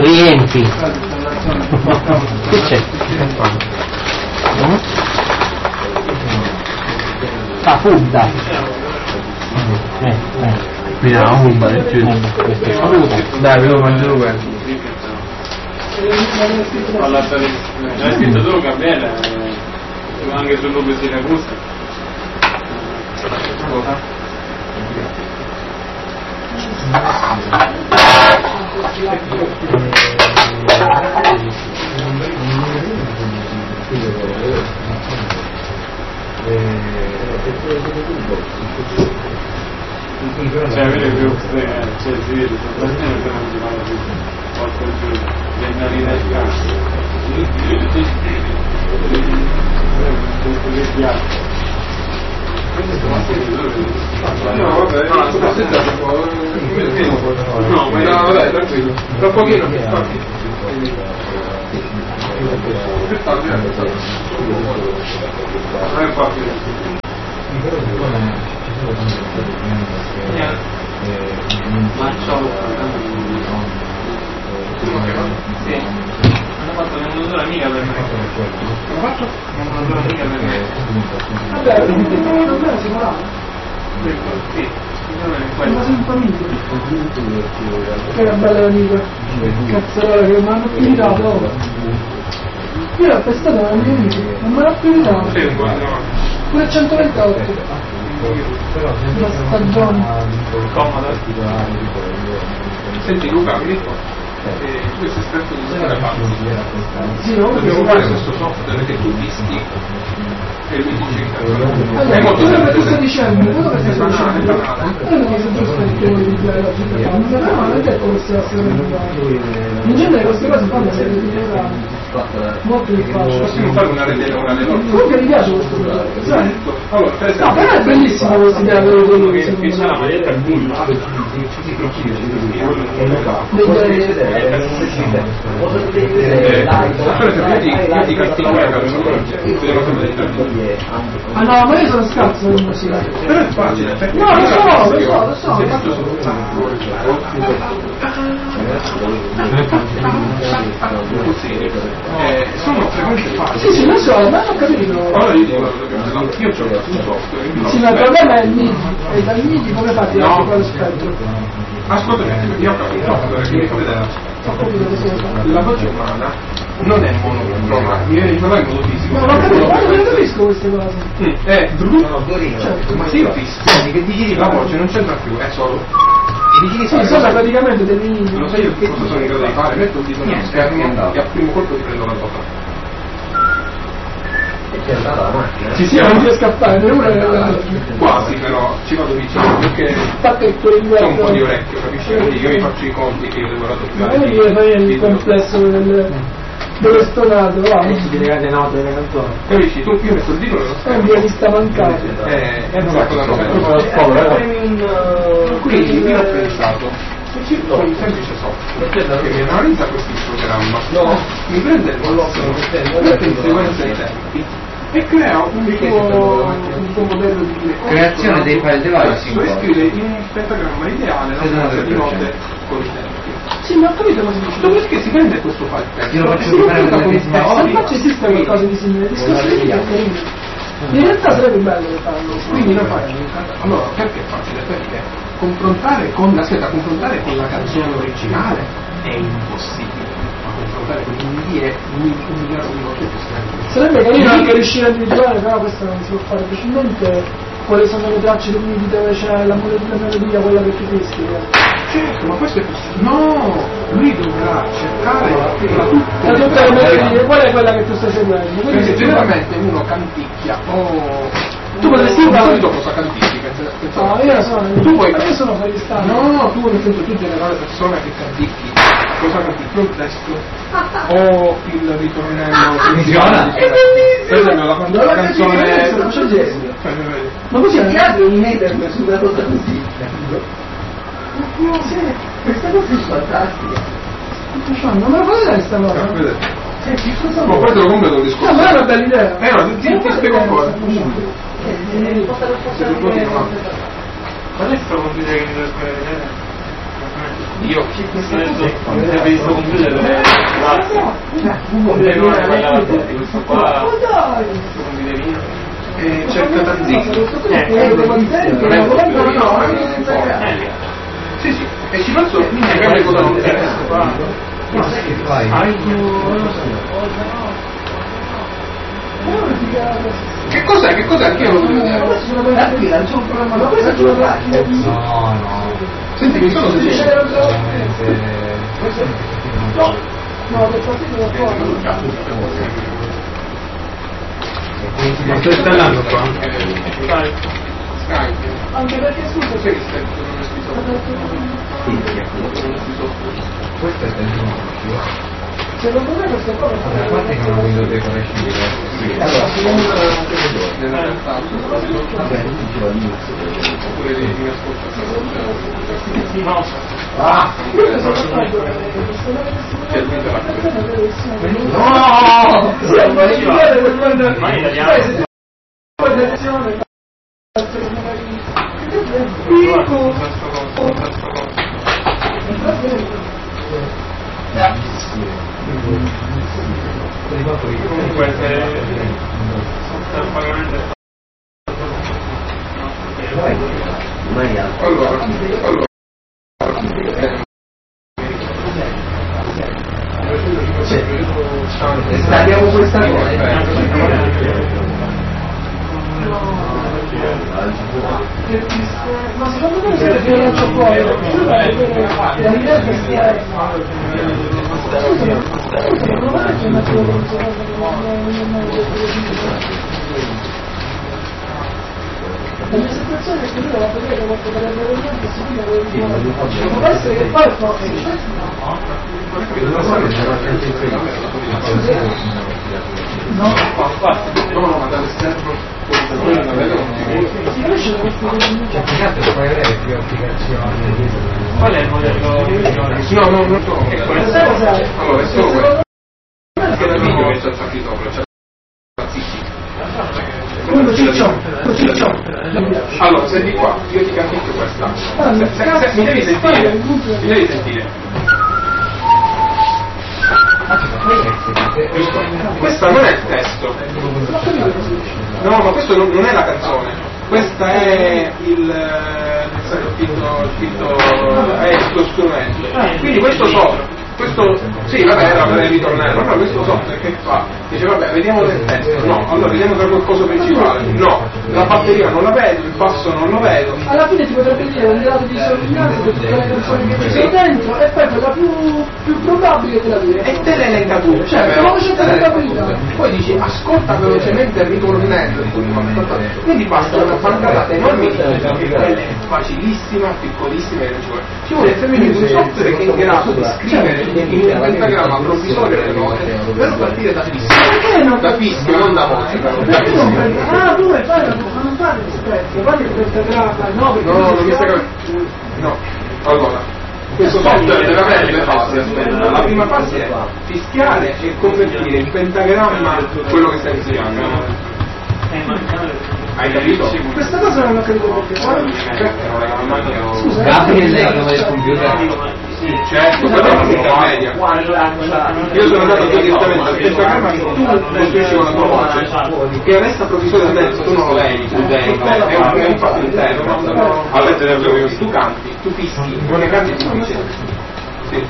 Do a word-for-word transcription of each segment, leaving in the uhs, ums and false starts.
riempi. Che c'è? Ah, punta. Eh, eh. Vediamo, punta del più. Dai, ve lo mangio questo. Hai scritto solo Gabriele, anche sul nome di Ragusa. Cioè, vedi più c'è il video, sono praticamente non si parla più. Qualche giorno, le narine del cazzo. Questo che piace. No, vabbè, no, aspetta, no, ma no, vabbè, tranquillo. Tra pochino che sta. Non è facile. Sì. Hanno fatto un'ora amica per me. Hanno fatto un'ora amica per me. Vabbè, non è sicuramente. Sì. Ma sei in famiglia. Che era bella amica. Cazzarola che mi hanno più dato ora. Io l'ho pestato la mia amica, non me l'ha più dato. Pure centoventotto. La stagione. Comoda. Senti Luca, mi dico, eh, questo esperto di storia fa. Sì, no? Dobbiamo fare questo software che tu disti e lui dice che allora, è molto quello che tu semplice. stai dicendo, quello che stai È banale, dicendo, è banale. quello che è giusto che vuoi dire la gente fa, non sapeva, non è detto che sia assolutamente. In genere queste cose fanno se le dicono molto più facile. Possiamo fare una rete neurale loro. Comunque mi piace questo progetto, sai? Allora, per esempio, No, però è bellissima questa idea quello quello che che che c'è la maglietta al buio, io ti cattivo la ah no, ma io sono scarso di musica. però è facile, perché No, lo so, lo so, lo so. sei fatto solo eh, sono frequenze facili. Sì, sì, lo so, ma non ho capito. Allora io dico, io ho un software. Sì, ma il problema è il MIDI. E dal MIDI come fate a No. fare lo spettro? Ascolta, io ho capito, perché mi fa vedere. Ho capito che si fa. La voce umana non è monotono, ma mi viene di parlare in modo fisico. No, ma capito, ma non capisco queste cose. Mm, è Certo. ma se io fissi, la voce non c'entra più, è solo. Sì, sono praticamente dei mini. Lo sai io che cosa sono in grado di fare? Metto il dito nello schermo e al primo colpo ti prendo la botta. Sì, sì, non riesco a fare né una né l'altra. Quasi, però ci vado vicino perché Infatti il tuo c'è linguaggio. un po' di orecchio, capisci? Quindi io mi faccio i conti che io devo Ma raddoppiare. non dire fai il complesso del, dove è stonato, va? Ti legate note delle canzoni. Capisci? Tu io metto il dito nello È un schermo. pianista mancato. Eh, è un sacco da È proprio lo scopo, Quindi io ho pensato con un semplice software che mi analizza questo programma, mi prende il vostro, mette in sequenza i tempi e crea un tuo, un tuo modello di creazione dei file device e scrive in un pentagramma ideale la sequenza di note con i tempi. Sì, ma ho capito cosa dici. Dopodiché si prende questo file testo Io lo e faccio si lo fare butta con con le un testimoni. testo. Se faccio esiste qualcosa di simile, discorso di è carino. In realtà sarebbe bello farlo. Quindi noi facciamo allora perché è facile? Perché confrontare con aspetta, confrontare con la canzone originale è impossibile, ma confrontare con i M I D è un miliardo di volte più semplice. Sarebbe carino anche riuscire a individuare, però questo non si può fare facilmente, quali sono le tracce del MIDI dove c'è la melodia, quella che ti fischi. Certo, ma questo è possibile. No, lui dovrà cercare tra tutte Da le tutte le tracce. melodie, qual è quella che tu stai seguendo? Quindi Perché se tu- generalmente uno canticchia o Tu potresti non fare- solito cosa canticchia, No, io sono, tu puoi io sono fuori stato. no, tu nel senso tu generale persona che canticchi cosa canticchi il testo o il ritornello Funziona? per esempio la, la, la canzone Ma così Ti apri un hater su una cosa così, capito? Questa cosa è fantastica. non me lo fai vedere sta cosa? ma poi te lo completo il No, discorso ma è una bella idea. eh no, ti, ti spiego ancora Eh, se tu continui, no. Adesso vuol dire che mi devo vedere Io adesso ho visto computer dove questo qua e cerca tantissimo. Sì, sì, e ci penso mi cambia cosa non che cos'è? Che cos'è? Anche io lo voglio vedere. C'è un programma da questo giorno. No, no. Senti, mi sono sentito. No, no, per partito da fuori. Ma sto installando qua? Skype. Anche perché scusa, Sai che stai non è scritto? Questo è il secondo me questa cosa a parte che non ho Windows Decoration diversi. Allora, Nella realtà, vabbè, diceva all'inizio. oppure di mi ascolta. sì, no. Ah! Io sono d'accordo C'è il video No! sì, è un particolare per quando ma in italiano poi lezione picco comunque se sta pagando allora allora Installiamo questa cosa. ma secondo me se io non c'ho fuori la idea che sia scusa non va a una la mia sensazione è che io la vedere quanto potrebbe veramente si può essere che poi fa no no no ma dall'esterno si riesce da questo Cioè, più che altro puoi avere più applicazioni. qual è il modello no no non so è questo allora è solo questo che da video che c'è il partito c'è uno ciccio ciccio allora senti qua io ti canticchio questa se, se, se, mi devi sentire mi devi sentire questa non è il testo no ma questo non, non è la canzone questa è il il finto è lo strumento quindi questo so questo sì vabbè era per il ritornello però questo software che fa dice vabbè vediamo del testo no allora vediamo tra qualcosa principale no la batteria non la vedo il basso non lo vedo alla fine ti potrebbe dire un grado di sorveglianza di tutte le canzoni che ci sono dentro e poi quella più, più probabile te la dire e te le elenca tu cioè però, come c'è tentabilità poi dici ascolta velocemente il ritornello quindi basta una pancata enorme è facilissima piccolissima e non ci vuole ci vuole semplicemente un software che è in grado di scrivere in un pentagramma provvisorio le note per partire da fischio da fischio non da voce da fischio ah tu vuoi fare non fare rispetto fai il pentagramma no perché no non mi sta capendo no allora questo software deve avere due fasi aspetta la prima fase è fischiare e convertire in pentagramma quello che stai fischiando hai capito? questa cosa non l'ho capito perché poi certo non è la macchina scusa Gabriele lei il nome del computer. certo quella è la intermedia io sono andato direttamente al pentagramma che tu costruisci con la tua voce che resta provvisoriamente tu non lo vedi tu dentro è un, è un fatto interno no? Allora tu canti tu fischi non ne canti tu dici sì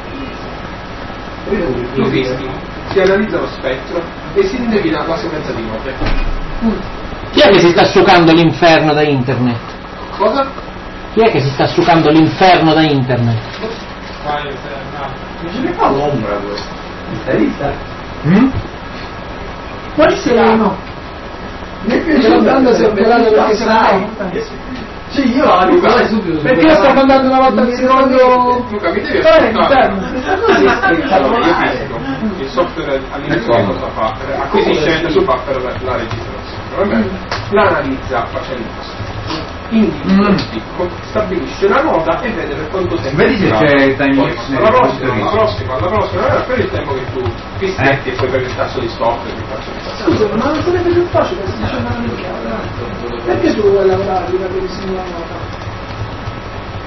tu fischi si analizza lo spettro e si indovina la sequenza di note Chi è che si sta sucando l'inferno da internet? cosa? Chi è che si sta sucando l'inferno da internet? Dice che fa l'ombra questo? L'hai vista? Mm? poi se no Mi è sto piaciuto andando se ho velato perché se no sì, io la ricordo subito. perché io sto mandando una volta al secondo Luca mi devi fare ascoltare l'interno allora io fisco il software all'inizio che cosa fa? Acquisisce il suo fa per la registrazione va bene? La analizza facendo questo indica il picco stabilisce la nota e vede per quanto tempo Vedi se c'è il time poi mix alla prossima alla prossima alla prossima allora per il tempo che tu fischetti e poi per il tasso di software ti faccio il scusa ma non sarebbe più facile se diceva una minchia perché tu vuoi lavorare di capire se non la nota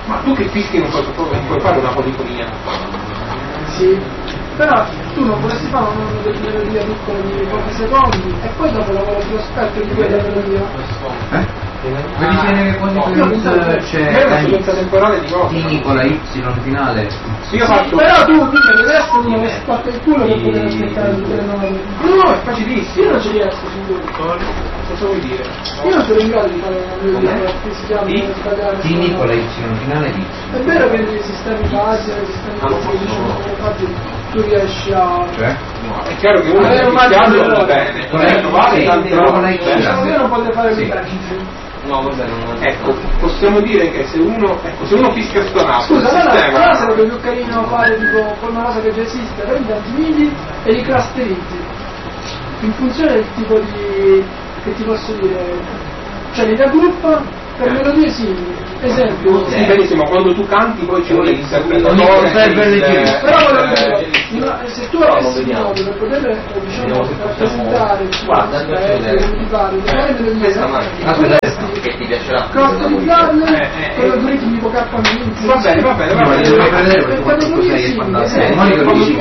Ma tu che fischi non puoi, non puoi fare una polifonia? Sì, però tu non vorresti fare una melodia piccola di pochi secondi e poi dopo lavoro sull'aspetto di quella melodia. Eh? Vuoi dire che quando c'è una sequenza temporale di note. T con la Y finale? Io faccio. Però tu dici che deve essere uno che spacca il culo per poter aspettare tutte le note. No, no, è facilissimo. Io non ci riesco, sicuro. Cosa vuoi dire? Io non sono in grado di fare una melodia per fischiare e sbagliare. T con la Y finale di È vero che nei sistemi base, nei sistemi che diciamo infatti tu riesci a. Cioè? No, è chiaro che uno deve fischiarlo va bene. Con la Y con la Y Io non potrei fare quei No, vabbè, non ecco, possiamo dire che se uno, ecco, se uno fischia stonato, scusa, il allora, sistema... allora sarebbe più carino fare tipo con una cosa che già esiste, prendi tanti midi e li clusterizzi in funzione del tipo di, che ti posso dire, cioè li raggruppa per melodie simili. Esempio, sì, benissimo, quando tu canti poi ci vuole l'interpretatore, però voglio dire, se tu avessi un modo per poter diciamo rappresentare guarda, ti pare, di fare melodie che ti piacerà customizarle con algoritmi tipo K M. Va bene, va bene, va bene. Per quando tu simili,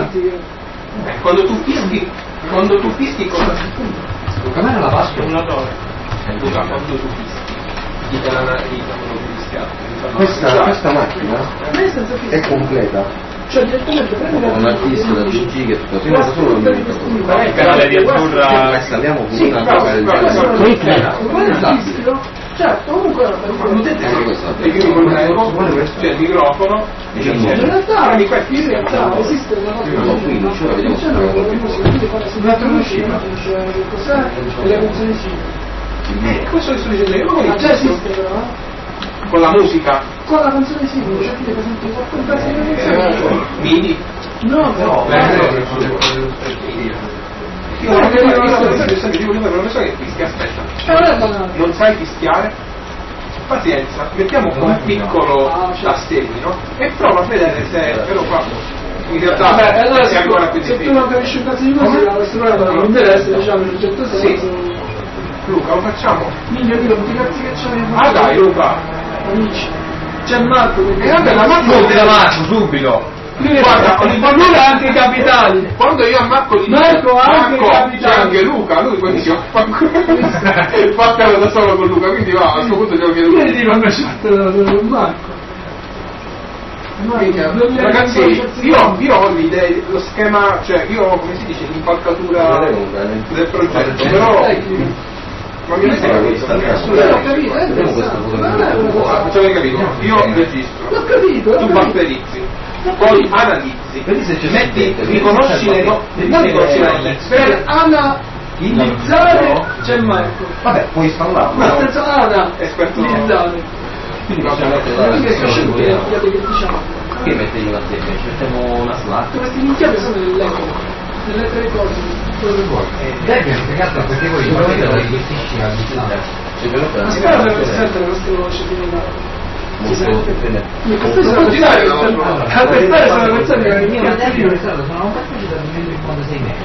quando tu fischi, quando tu fischi cosa? Come era la Pasqua? Luca, quando tu fischi, chi te l'ha fischiato? Questa, questa macchina è completa. Cioè direttamente prende un artista da D G che tutto solo solo non mi ricordo. Qual è il canale di Azzurra? Installiamo pure una cosa del genere. Certo, comunque era Anche questa. C'è il microfono, in realtà in realtà esiste una cosa qui non ce la vediamo. sull'altro uscita c'è cos'è e le canzoni simili. questo che sto dicendo io, Ma già esiste però, con la musica, con la canzone simile, cioè per esempio qualche pezzo di canzone. midi. No, no, Io non avevo una professore che fischia, aspetta, non è banale. non sai fischiare? Pazienza, mettiamo un piccolo tastierino e prova a vedere se però qua in realtà Vabbè, allora è ancora più se tu difficile. non capisci un cazzo di musica, questo programma non interessa, diciamo in un certo senso. Luca, lo facciamo? Miglio di tutti i cazzi che c'è. Ah dai Luca! Amici. C'è Marco che E vabbè, la Marco Subito Marco, subito! guarda, ogni ma lui ha anche i capitali. quando io a Marco gli Marco dico ha anche i Marco, capitali. c'è anche Luca, lui poi dice faccelo da solo con Luca, quindi va, a questo punto devo chiedere Quindi dico hanno scelto con Marco. Marco. Ragazzi, io, io ho l'idea, lo schema, cioè io ho, come si dice, l'impalcatura del progetto, però ma mi sembra questa L'ho capito, è interessante. Non è una cosa. facciamo capito, io registro, L'ho capito, l'ho tu capito. batterizzi, poi analizzi, Vedi se c'è metti, riconosci le no, riconosci le note. Per analizzare c'è Marco. Vabbè, puoi installarlo. Ma senza Esperto. analizzare. Quindi possiamo mettere Non la è che capisci tutte le descrizione. minchiate che diciamo. Che mettergli una schiena? Ci mettiamo una slot. Queste minchiate sono delle lettere, delle lettere cose. Quello che vuoi. Deve spiegato perché voi sicuramente lo rigestisci al di là. Cioè, però per Ma spero che non si sente questo veloce di molto dipende. Questo sono continuare, a quest'ora sono persone che Io mi ad esempio è stato, sono un passaggio da duemilacinquantasei metri.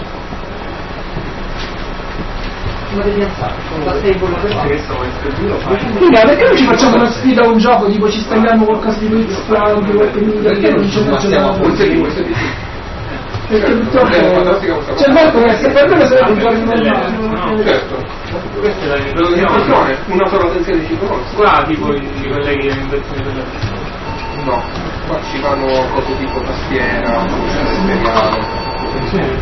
Ma devi alzare, con la stable Quindi perché non ci facciamo una sfida a un gioco tipo ci stagliamo qualcosa di Blitz Round qualche minuto perché non ci facciamo Forse di questo di perché purtroppo c'è Marco che se per me sarebbe un gioco normale certo, questa è la rivoluzione, una sola tensione di conosco. Qua tipo i colleghi dell'inversione della No, qua ci vanno cose tipo tastiera, imperiale.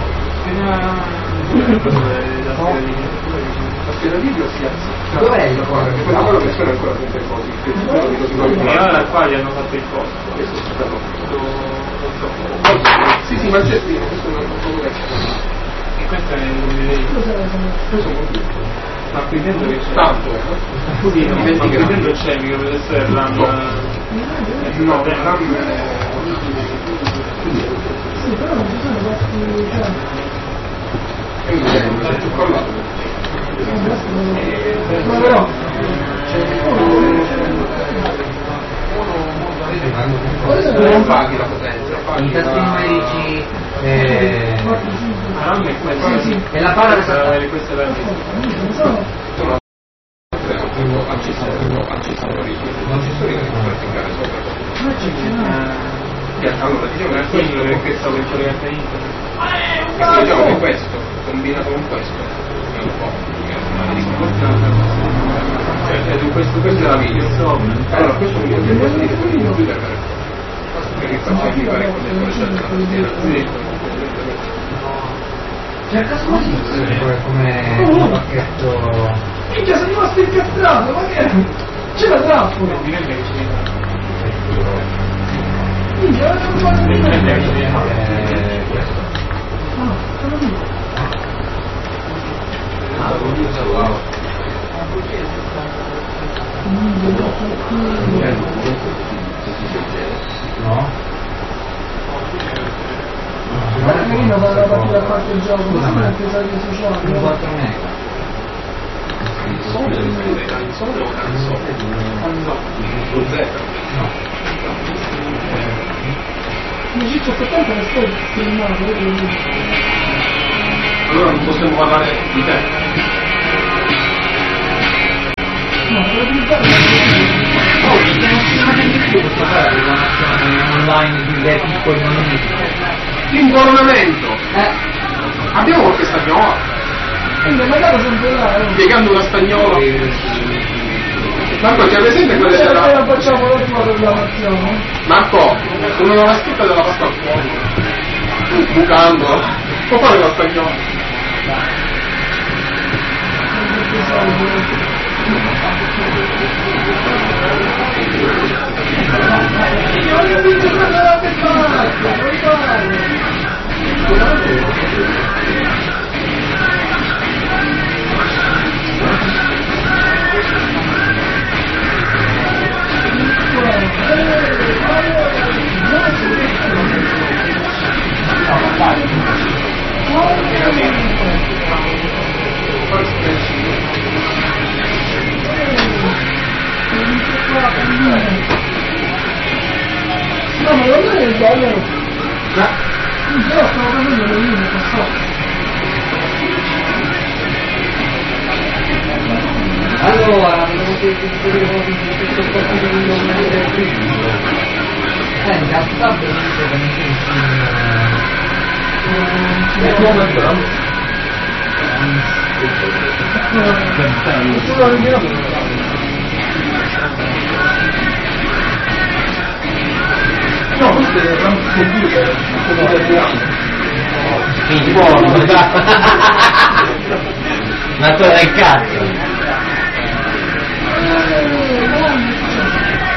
Tastiera libero si alza. Dov'è il Perché quella quello che sono ancora sempre così. e ora qua gli hanno fatto il costo. Questo è stato. Sì, sì, ma il gestino, questo è un po' vecchio. E questo è il Questo è un po' ma qui dentro che c'è? tanto, eh? Sì, no, ma qui dentro c'è mica per essere RAM. No, RAM sì però non ci sono questi cioè è un genere, c'è cioccolato. ma però Non paghi la potenza, paghi i tasti la... numerici eh, RAM è questa. e la palla Questa è la lista. Sono ci sono, non ci sono rigidi, non ci sono rigidi per cliccare sopra. Allora diciamo che questo perché stavo collegato a internet. Diciamo che questo combinato con questo è un po' cioè questo, questo è la video. Allora questo è un video, questo è il computer perché faccio anche fare con le scelte della tastiera. Cerca così come un pacchetto. Minchia, sono rimasto incastrato, ma che è? C'è la trappola! Minchia, non ho fatto niente! No, sono lì. Ah, wow. No? Guarda che io vado a partire a parte il gioco, ma non è pesato sociale. quattro mega. Solo solo Mi ciccio a settembre e sto filmato. Allora non possiamo parlare di te. No, devo utilizzare. Oh, non si mangia di più questo fare una online di dei piccoli monoliti. L'incoronamento. Eh. Abbiamo qualche stagnola. Quindi magari sempre là, eh. Piegando una stagnola. Marco, c'è presente quelle Se della... non facciamo la tua programmazione. Marco, sono una vaschetta della pasta al fuoco. Bucando. Può fare la stagnola. Io voglio vincere la pettoraccia, vuoi fare? No, ma non è il bello. No. Io stavo facendo le linee, non so. Allora, volevo chiedere questo partito di nome del primo. Eh, in realtà benissimo che non si è come però. No, questo è un computer. Quindi buono, ma tu del cazzo.